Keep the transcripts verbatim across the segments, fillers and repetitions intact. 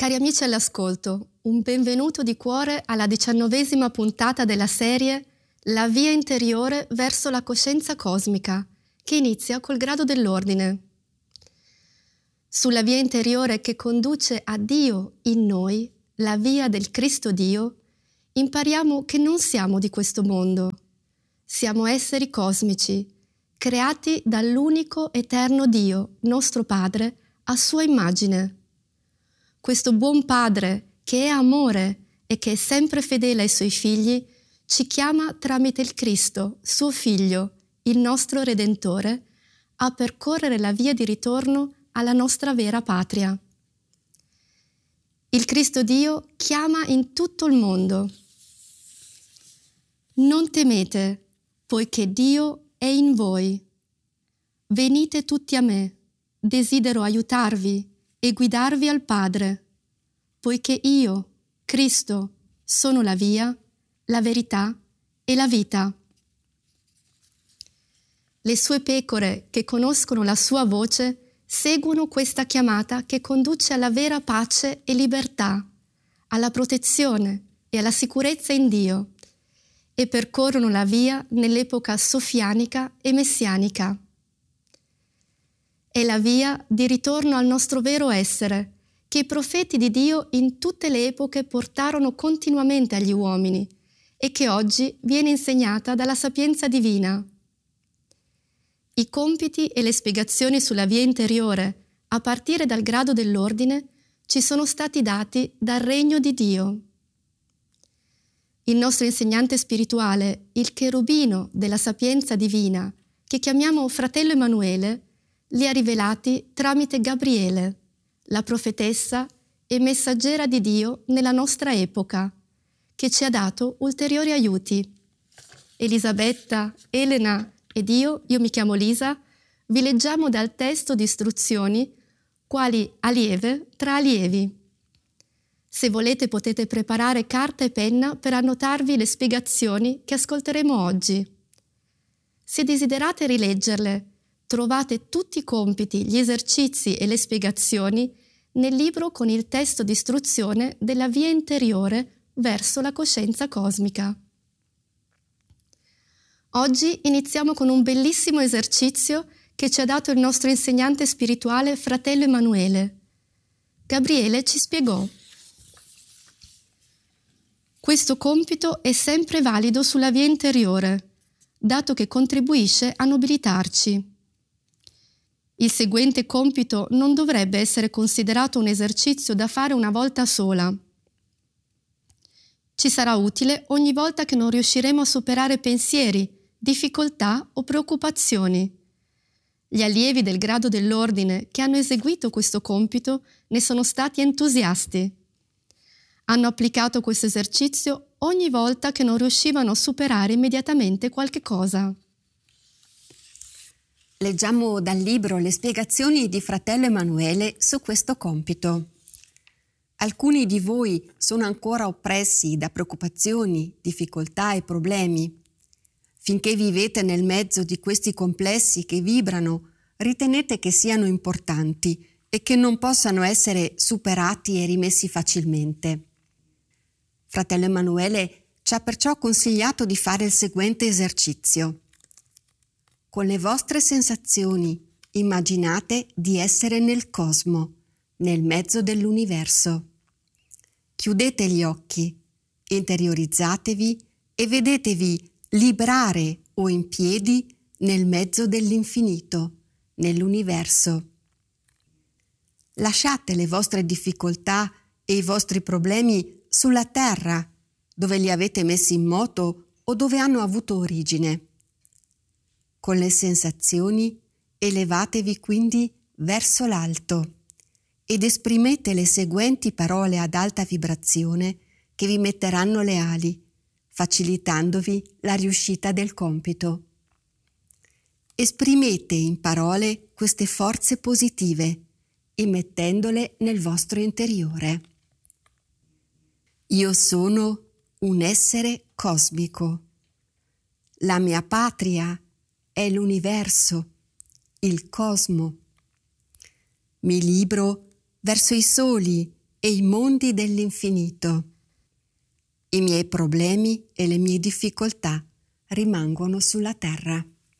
Cari amici all'ascolto, un benvenuto di cuore alla diciannovesima puntata della serie La via interiore verso la coscienza cosmica, che inizia col grado dell'ordine. Sulla via interiore che conduce a Dio in noi, la via del Cristo Dio, impariamo che non siamo di questo mondo. Siamo esseri cosmici, creati dall'unico eterno Dio, nostro Padre, a sua immagine. Questo buon Padre, che è amore e che è sempre fedele ai suoi figli, ci chiama tramite il Cristo, suo Figlio, il nostro Redentore, a percorrere la via di ritorno alla nostra vera patria. Il Cristo Dio chiama in tutto il mondo. Non temete, poiché Dio è in voi. Venite tutti a me, desidero aiutarvi e guidarvi al Padre, poiché io, Cristo, sono la via, la verità e la vita. Le sue pecore che conoscono la sua voce seguono questa chiamata che conduce alla vera pace e libertà, alla protezione e alla sicurezza in Dio, e percorrono la via nell'epoca sofianica e messianica. È la via di ritorno al nostro vero essere, che i profeti di Dio in tutte le epoche portarono continuamente agli uomini e che oggi viene insegnata dalla sapienza divina. I compiti e le spiegazioni sulla via interiore, a partire dal grado dell'ordine, ci sono stati dati dal regno di Dio. Il nostro insegnante spirituale, il cherubino della sapienza divina, che chiamiamo fratello Emanuele, li ha rivelati tramite Gabriele, la profetessa e messaggera di Dio nella nostra epoca, che ci ha dato ulteriori aiuti. Elisabetta, Elena ed io, io mi chiamo Lisa, vi leggiamo dal testo di istruzioni quali allieve tra allievi. Se volete potete preparare carta e penna per annotarvi le spiegazioni che ascolteremo oggi. Se desiderate rileggerle, trovate tutti i compiti, gli esercizi e le spiegazioni nel libro con il testo di istruzione della via interiore verso la coscienza cosmica. Oggi iniziamo con un bellissimo esercizio che ci ha dato il nostro insegnante spirituale fratello Emanuele. Gabriele ci spiegò. Questo compito è sempre valido sulla via interiore, dato che contribuisce a nobilitarci. Il seguente compito non dovrebbe essere considerato un esercizio da fare una volta sola. Ci sarà utile ogni volta che non riusciremo a superare pensieri, difficoltà o preoccupazioni. Gli allievi del grado dell'ordine che hanno eseguito questo compito ne sono stati entusiasti. Hanno applicato questo esercizio ogni volta che non riuscivano a superare immediatamente qualche cosa. Leggiamo dal libro le spiegazioni di fratello Emanuele su questo compito. Alcuni di voi sono ancora oppressi da preoccupazioni, difficoltà e problemi. Finché vivete nel mezzo di questi complessi che vibrano, ritenete che siano importanti e che non possano essere superati e rimessi facilmente. Fratello Emanuele ci ha perciò consigliato di fare il seguente esercizio. Con le vostre sensazioni immaginate di essere nel cosmo, nel mezzo dell'universo. Chiudete gli occhi, interiorizzatevi e vedetevi librare o in piedi nel mezzo dell'infinito, nell'universo. Lasciate le vostre difficoltà e i vostri problemi sulla terra, dove li avete messi in moto o dove hanno avuto origine. Con le sensazioni elevatevi quindi verso l'alto ed esprimete le seguenti parole ad alta vibrazione che vi metteranno le ali, facilitandovi la riuscita del compito. Esprimete in parole queste forze positive, immettendole nel vostro interiore. Io sono un essere cosmico. La mia patria è l'universo, il cosmo. Mi libro verso i soli e i mondi dell'infinito. I miei problemi e le mie difficoltà rimangono sulla terra.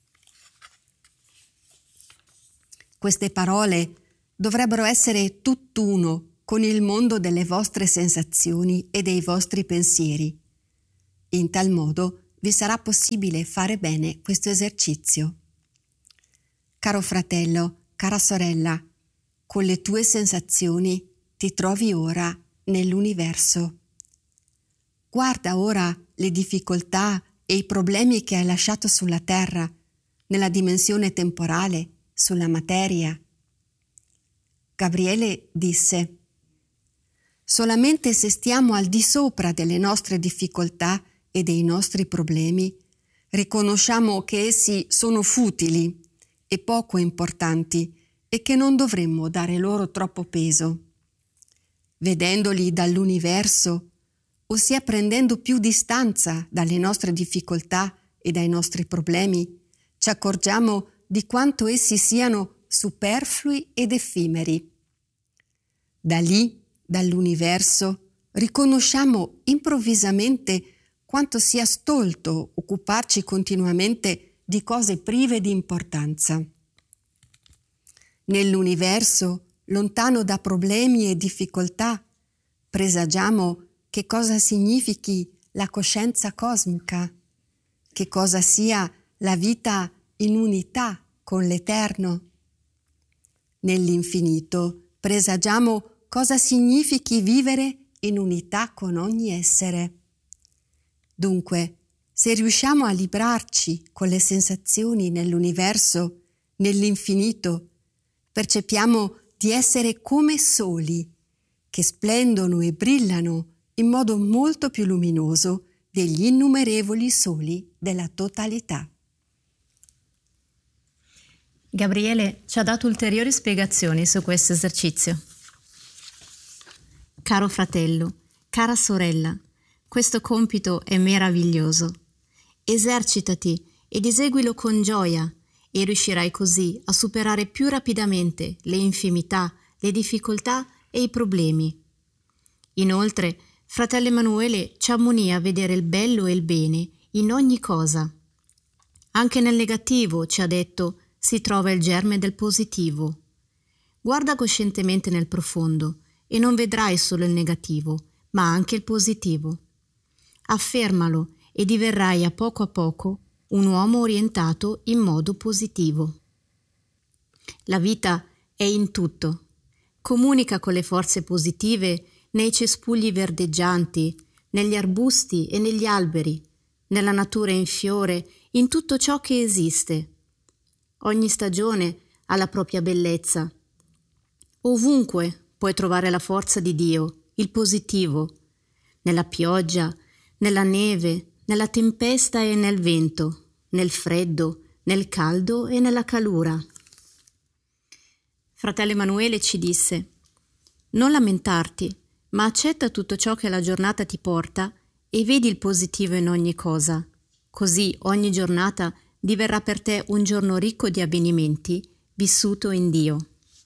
Queste parole dovrebbero essere tutt'uno con il mondo delle vostre sensazioni e dei vostri pensieri. In tal modo vi sarà possibile fare bene questo esercizio. Caro fratello, cara sorella, con le tue sensazioni ti trovi ora nell'universo. Guarda ora le difficoltà e i problemi che hai lasciato sulla terra, nella dimensione temporale, sulla materia. Gabriele disse: solamente se stiamo al di sopra delle nostre difficoltà e dei nostri problemi, riconosciamo che essi sono futili e poco importanti e che non dovremmo dare loro troppo peso. Vedendoli dall'universo, ossia prendendo più distanza dalle nostre difficoltà e dai nostri problemi, ci accorgiamo di quanto essi siano superflui ed effimeri. Da lì, dall'universo, riconosciamo improvvisamente quanto sia stolto occuparci continuamente di cose prive di importanza. Nell'universo, lontano da problemi e difficoltà, presagiamo che cosa significhi la coscienza cosmica, che cosa sia la vita in unità con l'Eterno. Nell'infinito presagiamo cosa significhi vivere in unità con ogni essere. Dunque, se riusciamo a librarci con le sensazioni nell'universo, nell'infinito, percepiamo di essere come soli, che splendono e brillano in modo molto più luminoso degli innumerevoli soli della totalità. Gabriele ci ha dato ulteriori spiegazioni su questo esercizio. Caro fratello, cara sorella, questo compito è meraviglioso. Esercitati ed eseguilo con gioia e riuscirai così a superare più rapidamente le infimità, le difficoltà e i problemi. Inoltre, fratello Emanuele ci ammonì a vedere il bello e il bene in ogni cosa. Anche nel negativo, ci ha detto, si trova il germe del positivo. Guarda coscientemente nel profondo e non vedrai solo il negativo, ma anche il positivo. Affermalo e diverrai a poco a poco un uomo orientato in modo positivo. La vita è in tutto. Comunica con le forze positive nei cespugli verdeggianti, negli arbusti e negli alberi, nella natura in fiore, in tutto ciò che esiste. Ogni stagione ha la propria bellezza. Ovunque puoi trovare la forza di Dio, il positivo, nella pioggia, nella neve, nella tempesta e nel vento, nel freddo, nel caldo e nella calura. Fratello Emanuele ci disse: non lamentarti, ma accetta tutto ciò che la giornata ti porta e vedi il positivo in ogni cosa. Così ogni giornata diverrà per te un giorno ricco di avvenimenti, vissuto in Dio.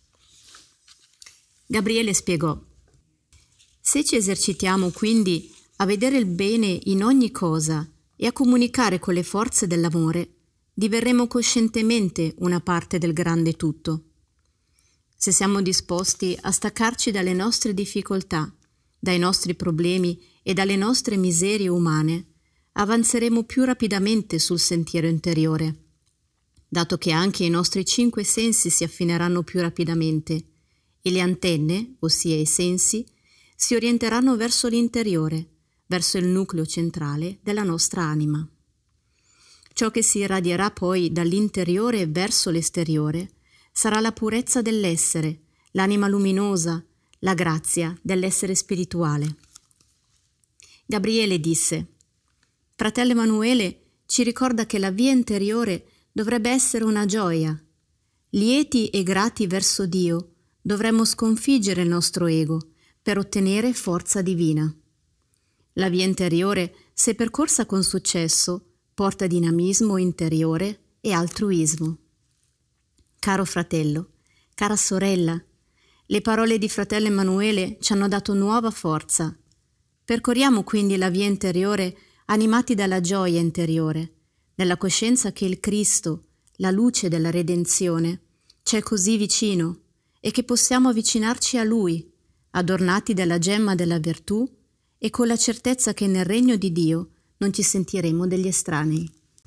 Gabriele spiegò: se ci esercitiamo quindi a vedere il bene in ogni cosa e a comunicare con le forze dell'amore, diverremo coscientemente una parte del grande tutto. Se siamo disposti a staccarci dalle nostre difficoltà, dai nostri problemi e dalle nostre miserie umane, avanzeremo più rapidamente sul sentiero interiore, dato che anche i nostri cinque sensi si affineranno più rapidamente e le antenne, ossia i sensi, si orienteranno verso l'interiore, verso il nucleo centrale della nostra anima. Ciò che si irradierà poi dall'interiore verso l'esteriore sarà la purezza dell'essere, l'anima luminosa, la grazia dell'essere spirituale. Gabriele disse: fratello Emanuele ci ricorda che la via interiore dovrebbe essere una gioia. Lieti e grati verso Dio, dovremmo sconfiggere il nostro ego per ottenere forza divina. La via interiore, se percorsa con successo, porta dinamismo interiore e altruismo. Caro fratello, cara sorella, Le parole di fratello Emanuele ci hanno dato nuova forza. Percorriamo quindi la via interiore animati dalla gioia interiore, nella coscienza che il Cristo, la luce della redenzione, c'è così vicino e che possiamo avvicinarci a Lui, adornati dalla gemma della virtù e con la certezza che nel regno di Dio non ci sentiremo degli estranei.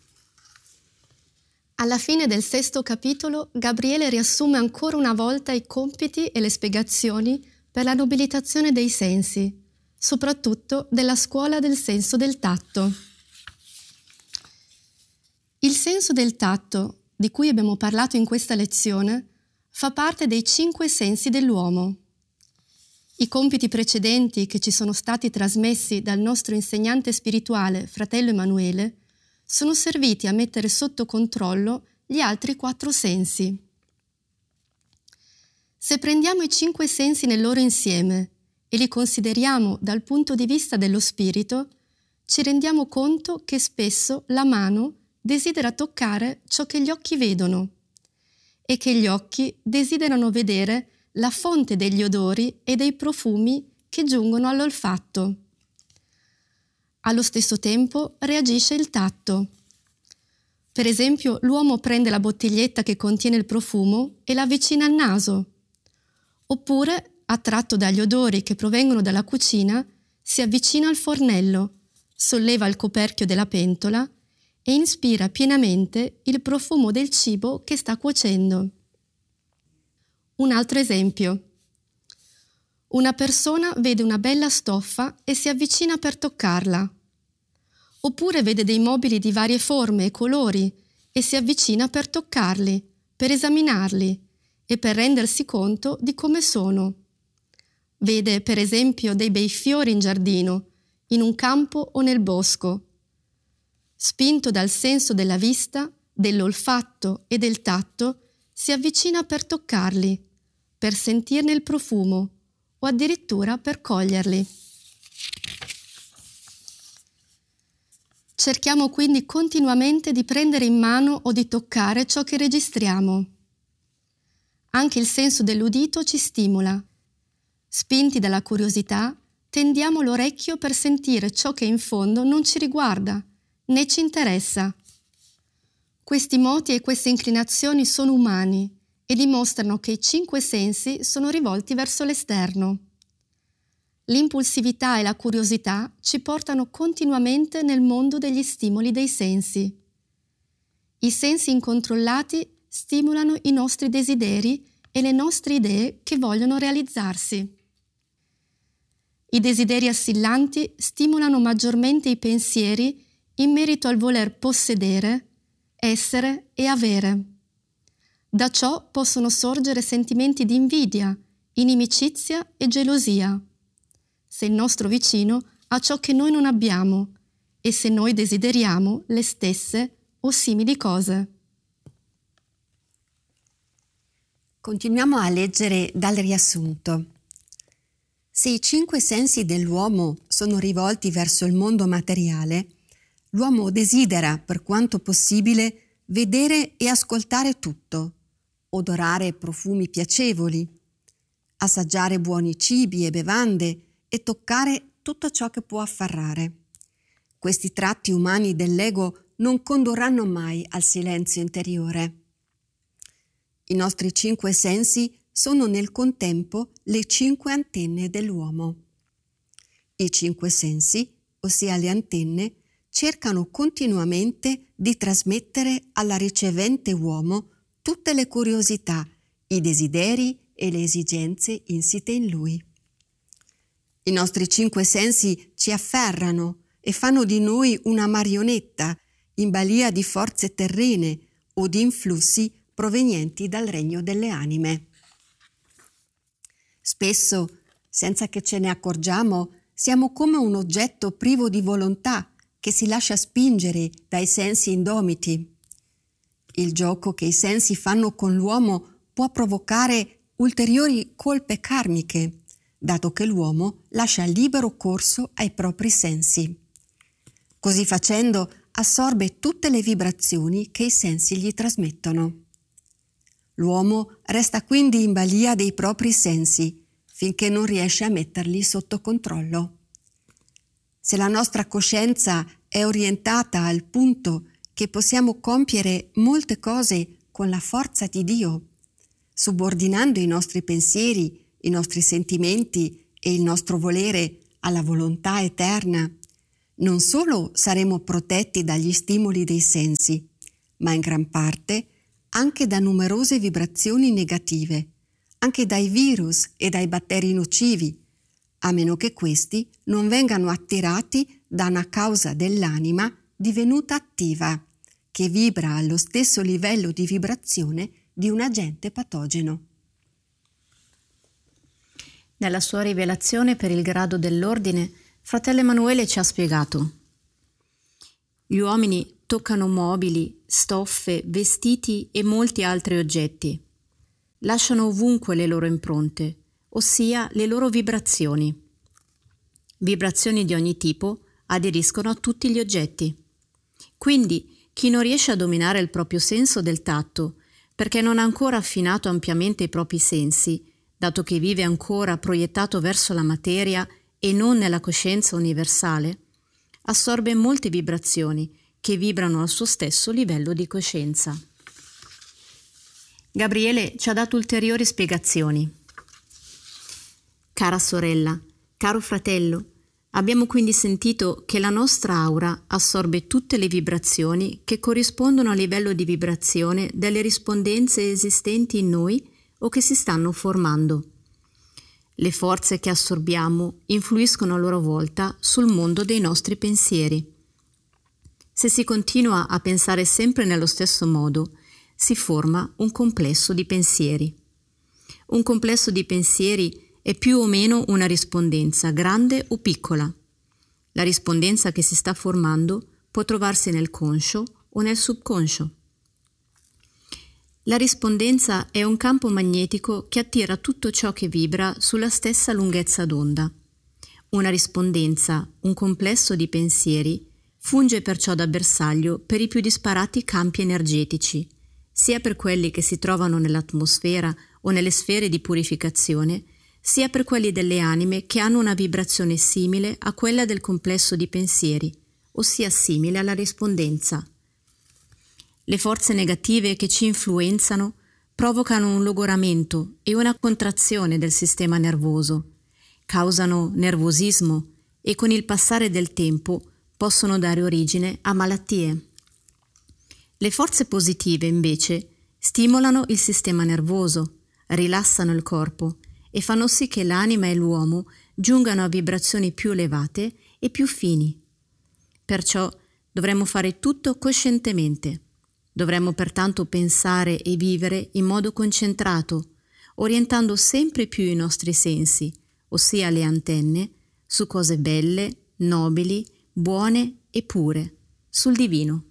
Alla fine del sesto capitolo, Gabriele riassume ancora una volta i compiti e le spiegazioni per la nobilitazione dei sensi, soprattutto della scuola del senso del tatto. Il senso del tatto, di cui abbiamo parlato in questa lezione, fa parte dei cinque sensi dell'uomo. I compiti precedenti che ci sono stati trasmessi dal nostro insegnante spirituale, fratello Emanuele, sono serviti a mettere sotto controllo gli altri quattro sensi. Se prendiamo i cinque sensi nel loro insieme e li consideriamo dal punto di vista dello spirito, ci rendiamo conto che spesso la mano desidera toccare ciò che gli occhi vedono e che gli occhi desiderano vedere la fonte degli odori e dei profumi che giungono all'olfatto. Allo stesso tempo reagisce il tatto. Per esempio, l'uomo prende la bottiglietta che contiene il profumo e la avvicina al naso. Oppure, attratto dagli odori che provengono dalla cucina, si avvicina al fornello, solleva il coperchio della pentola e inspira pienamente il profumo del cibo che sta cuocendo. Un altro esempio. Una persona vede una bella stoffa e si avvicina per toccarla. Oppure vede dei mobili di varie forme e colori e si avvicina per toccarli, per esaminarli e per rendersi conto di come sono. Vede, per esempio, dei bei fiori in giardino, in un campo o nel bosco. Spinto dal senso della vista, dell'olfatto e del tatto, si avvicina per toccarli, per sentirne il profumo o addirittura per coglierli. Cerchiamo quindi continuamente di prendere in mano o di toccare ciò che registriamo. Anche il senso dell'udito ci stimola. Spinti dalla curiosità, tendiamo l'orecchio per sentire ciò che in fondo non ci riguarda, né ci interessa. Questi moti e queste inclinazioni sono umani e dimostrano che i cinque sensi sono rivolti verso l'esterno. L'impulsività e la curiosità ci portano continuamente nel mondo degli stimoli dei sensi. I sensi incontrollati stimolano i nostri desideri e le nostre idee che vogliono realizzarsi. I desideri assillanti stimolano maggiormente i pensieri in merito al voler possedere, essere e avere. Da ciò possono sorgere sentimenti di invidia, inimicizia e gelosia, se il nostro vicino ha ciò che noi non abbiamo e se noi desideriamo le stesse o simili cose. Continuiamo a leggere dal riassunto. Se i cinque sensi dell'uomo sono rivolti verso il mondo materiale, l'uomo desidera, per quanto possibile, vedere e ascoltare tutto, odorare profumi piacevoli, assaggiare buoni cibi e bevande e toccare tutto ciò che può afferrare. Questi tratti umani dell'ego non condurranno mai al silenzio interiore. I nostri cinque sensi sono nel contempo le cinque antenne dell'uomo. I cinque sensi, ossia le antenne, cercano continuamente di trasmettere alla ricevente uomo tutte le curiosità, i desideri e le esigenze insite in lui. I nostri cinque sensi ci afferrano e fanno di noi una marionetta in balia di forze terrene o di influssi provenienti dal regno delle anime. Spesso, senza che ce ne accorgiamo, siamo come un oggetto privo di volontà che si lascia spingere dai sensi indomiti. Il gioco che i sensi fanno con l'uomo può provocare ulteriori colpe karmiche, dato che l'uomo lascia libero corso ai propri sensi. Così facendo assorbe tutte le vibrazioni che i sensi gli trasmettono. L'uomo resta quindi in balia dei propri sensi finché non riesce a metterli sotto controllo. Se la nostra coscienza è orientata al punto che possiamo compiere molte cose con la forza di Dio, subordinando i nostri pensieri, i nostri sentimenti e il nostro volere alla volontà eterna, non solo saremo protetti dagli stimoli dei sensi, ma in gran parte anche da numerose vibrazioni negative, anche dai virus e dai batteri nocivi, a meno che questi non vengano attirati da una causa dell'anima divenuta attiva, che vibra allo stesso livello di vibrazione di un agente patogeno. Nella sua rivelazione per il grado dell'ordine, fratello Emanuele ci ha spiegato: gli uomini toccano mobili, stoffe, vestiti e molti altri oggetti. Lasciano ovunque le loro impronte, ossia le loro vibrazioni. Vibrazioni di ogni tipo aderiscono a tutti gli oggetti. Quindi chi non riesce a dominare il proprio senso del tatto, perché non ha ancora affinato ampiamente i propri sensi, dato che vive ancora proiettato verso la materia e non nella coscienza universale, assorbe molte vibrazioni che vibrano al suo stesso livello di coscienza. Gabriele ci ha dato ulteriori spiegazioni. Cara sorella, caro fratello, abbiamo quindi sentito che la nostra aura assorbe tutte le vibrazioni che corrispondono al livello di vibrazione delle rispondenze esistenti in noi o che si stanno formando. Le forze che assorbiamo influiscono a loro volta sul mondo dei nostri pensieri. Se si continua a pensare sempre nello stesso modo, si forma un complesso di pensieri. Un complesso di pensieri è più o meno una rispondenza, grande o piccola. La rispondenza che si sta formando può trovarsi nel conscio o nel subconscio. La rispondenza è un campo magnetico che attira tutto ciò che vibra sulla stessa lunghezza d'onda. Una rispondenza, un complesso di pensieri, funge perciò da bersaglio per i più disparati campi energetici, sia per quelli che si trovano nell'atmosfera o nelle sfere di purificazione, sia per quelli delle anime che hanno una vibrazione simile a quella del complesso di pensieri, ossia simile alla rispondenza. Le forze negative che ci influenzano provocano un logoramento e una contrazione del sistema nervoso, causano nervosismo e con il passare del tempo possono dare origine a malattie. Le forze positive, invece, stimolano il sistema nervoso, rilassano il corpo e fanno sì che l'anima e l'uomo giungano a vibrazioni più elevate e più fini. Perciò dovremmo fare tutto coscientemente. Dovremmo pertanto pensare e vivere in modo concentrato, orientando sempre più i nostri sensi, ossia le antenne, su cose belle, nobili, buone e pure, sul divino.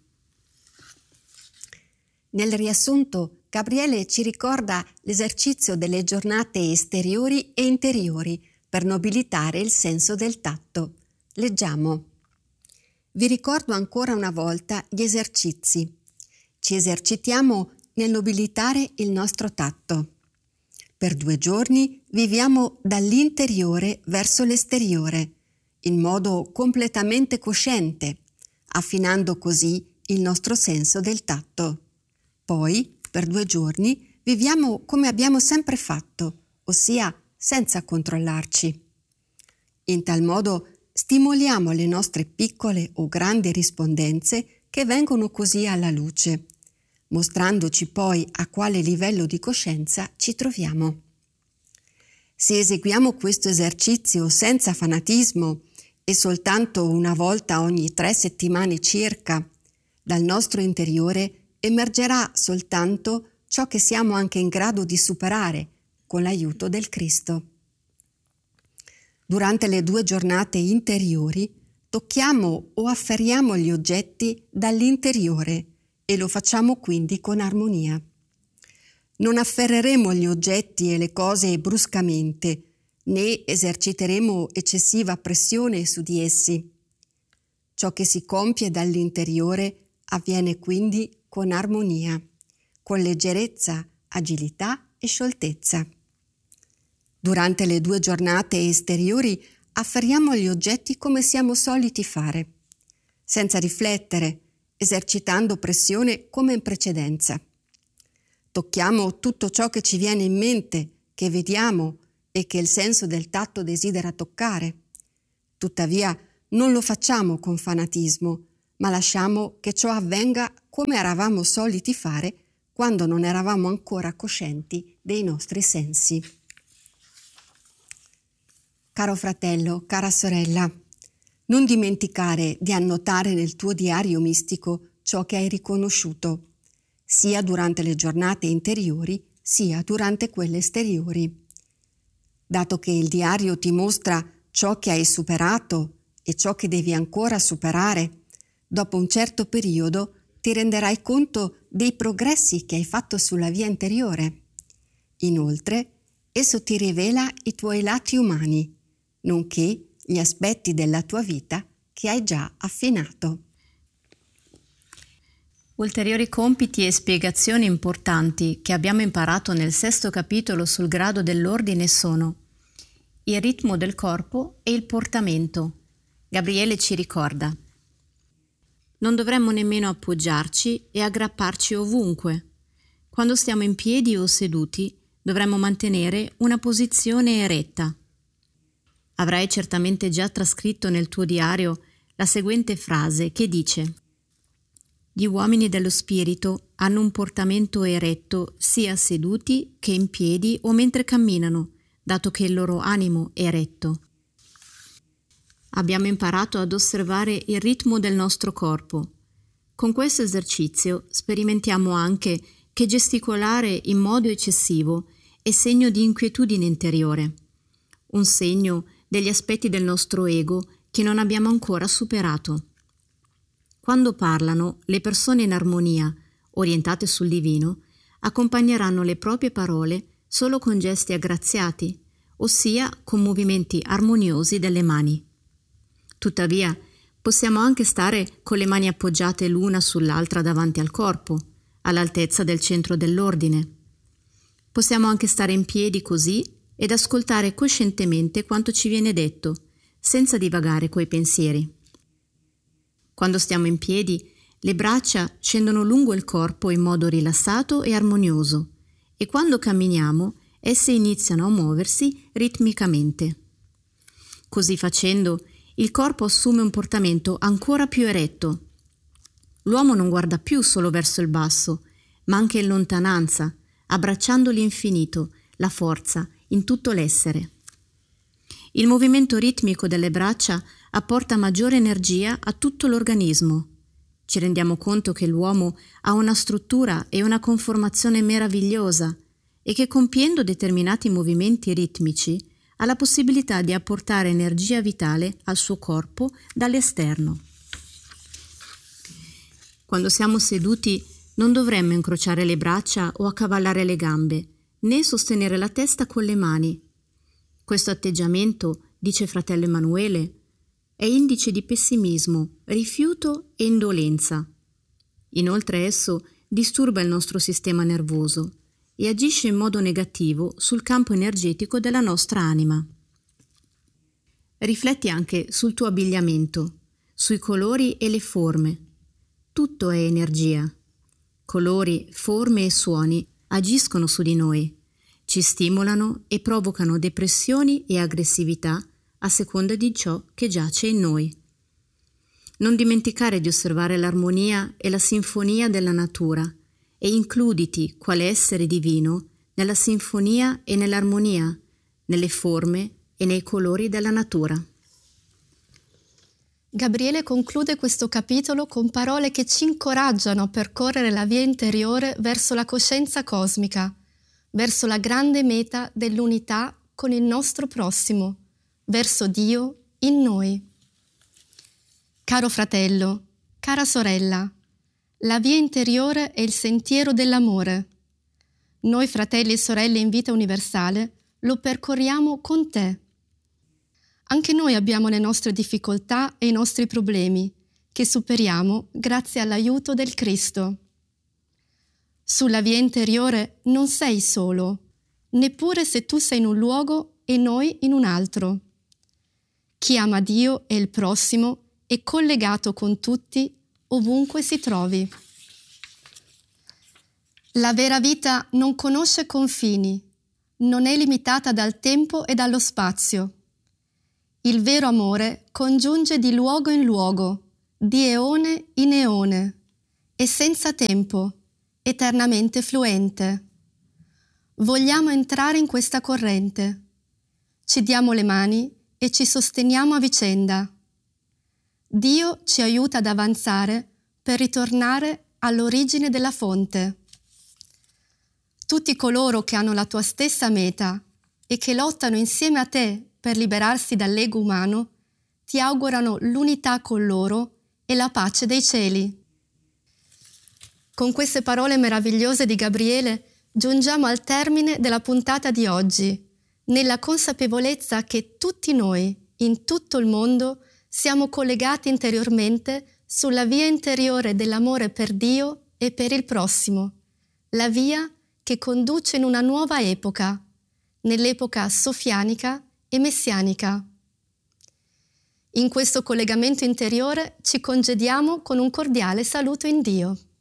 Nel riassunto, Gabriele ci ricorda l'esercizio delle giornate esteriori e interiori per nobilitare il senso del tatto. Leggiamo. Vi ricordo ancora una volta gli esercizi. Ci esercitiamo nel nobilitare il nostro tatto. Per due giorni viviamo dall'interiore verso l'esteriore, in modo completamente cosciente, affinando così il nostro senso del tatto. Poi, per due giorni, viviamo come abbiamo sempre fatto, ossia senza controllarci. In tal modo stimoliamo le nostre piccole o grandi rispondenze che vengono così alla luce, mostrandoci poi a quale livello di coscienza ci troviamo. Se eseguiamo questo esercizio senza fanatismo e soltanto una volta ogni tre settimane circa, dal nostro interiore emergerà soltanto ciò che siamo anche in grado di superare con l'aiuto del Cristo. Durante le due giornate interiori tocchiamo o afferriamo gli oggetti dall'interiore e lo facciamo quindi con armonia. Non afferreremo gli oggetti e le cose bruscamente, né eserciteremo eccessiva pressione su di essi. Ciò che si compie dall'interiore avviene quindi con armonia, con leggerezza, agilità e scioltezza. Durante le due giornate esteriori afferriamo gli oggetti come siamo soliti fare, senza riflettere, esercitando pressione come in precedenza. Tocchiamo tutto ciò che ci viene in mente, che vediamo e che il senso del tatto desidera toccare. Tuttavia non lo facciamo con fanatismo, ma lasciamo che ciò avvenga come eravamo soliti fare quando non eravamo ancora coscienti dei nostri sensi. Caro fratello, cara sorella, non dimenticare di annotare nel tuo diario mistico ciò che hai riconosciuto, sia durante le giornate interiori, sia durante quelle esteriori. Dato che il diario ti mostra ciò che hai superato e ciò che devi ancora superare, dopo un certo periodo ti renderai conto dei progressi che hai fatto sulla via interiore. Inoltre, esso ti rivela i tuoi lati umani, nonché gli aspetti della tua vita che hai già affinato. Ulteriori compiti e spiegazioni importanti che abbiamo imparato nel sesto capitolo sul grado dell'ordine sono il ritmo del corpo e il portamento. Gabriele ci ricorda: non dovremmo nemmeno appoggiarci e aggrapparci ovunque. Quando stiamo in piedi o seduti, dovremmo mantenere una posizione eretta. Avrai certamente già trascritto nel tuo diario la seguente frase che dice: gli uomini dello spirito hanno un portamento eretto sia seduti che in piedi o mentre camminano, dato che il loro animo è eretto. Abbiamo imparato ad osservare il ritmo del nostro corpo. Con questo esercizio sperimentiamo anche che gesticolare in modo eccessivo è segno di inquietudine interiore, un segno degli aspetti del nostro ego che non abbiamo ancora superato. Quando parlano, le persone in armonia, orientate sul divino, accompagneranno le proprie parole solo con gesti aggraziati, ossia con movimenti armoniosi delle mani. Tuttavia, possiamo anche stare con le mani appoggiate l'una sull'altra davanti al corpo, all'altezza del centro dell'ordine. Possiamo anche stare in piedi così ed ascoltare coscientemente quanto ci viene detto, senza divagare coi pensieri. Quando stiamo in piedi, le braccia scendono lungo il corpo in modo rilassato e armonioso, e quando camminiamo, esse iniziano a muoversi ritmicamente. Così facendo, il corpo assume un portamento ancora più eretto. L'uomo non guarda più solo verso il basso, ma anche in lontananza, abbracciando l'infinito, la forza, in tutto l'essere. Il movimento ritmico delle braccia apporta maggiore energia a tutto l'organismo. Ci rendiamo conto che l'uomo ha una struttura e una conformazione meravigliosa e che compiendo determinati movimenti ritmici ha la possibilità di apportare energia vitale al suo corpo dall'esterno. Quando siamo seduti non dovremmo incrociare le braccia o accavallare le gambe, né sostenere la testa con le mani. Questo atteggiamento, dice fratello Emanuele, è indice di pessimismo, rifiuto e indolenza. Inoltre esso disturba il nostro sistema nervoso e agisce in modo negativo sul campo energetico della nostra anima. Rifletti anche sul tuo abbigliamento, sui colori e le forme. Tutto è energia. Colori, forme e suoni agiscono su di noi, ci stimolano e provocano depressioni e aggressività a seconda di ciò che giace in noi. Non dimenticare di osservare l'armonia e la sinfonia della natura e includiti quale essere divino nella sinfonia e nell'armonia, nelle forme e nei colori della natura. Gabriele conclude questo capitolo con parole che ci incoraggiano a percorrere la via interiore verso la coscienza cosmica, verso la grande meta dell'unità con il nostro prossimo, verso Dio in noi. Caro fratello, cara sorella, la via interiore è il sentiero dell'amore. Noi fratelli e sorelle in vita universale lo percorriamo con te. Anche noi abbiamo le nostre difficoltà e i nostri problemi, che superiamo grazie all'aiuto del Cristo. Sulla via interiore non sei solo, neppure se tu sei in un luogo e noi in un altro. Chi ama Dio e il prossimo è collegato con tutti ovunque si trovi. La vera vita non conosce confini, non è limitata dal tempo e dallo spazio. Il vero amore congiunge di luogo in luogo, di eone in eone, e senza tempo, eternamente fluente. Vogliamo entrare in questa corrente. Ci diamo le mani e ci sosteniamo a vicenda. Dio ci aiuta ad avanzare per ritornare all'origine della fonte. Tutti coloro che hanno la tua stessa meta e che lottano insieme a te per liberarsi dall'ego umano, ti augurano l'unità con loro e la pace dei cieli. Con queste parole meravigliose di Gabriele giungiamo al termine della puntata di oggi, nella consapevolezza che tutti noi, in tutto il mondo, siamo collegati interiormente sulla via interiore dell'amore per Dio e per il prossimo, la via che conduce in una nuova epoca, nell'epoca sofianica e messianica. In questo collegamento interiore ci congediamo con un cordiale saluto in Dio.